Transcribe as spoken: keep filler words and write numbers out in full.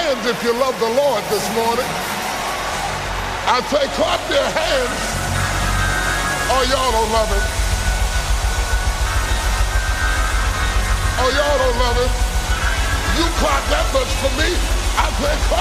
hands if you love the Lord this morning. I say clap your hands. Oh, y'all don't love it. Oh, y'all don't love it. You clap that much for me. I say clap.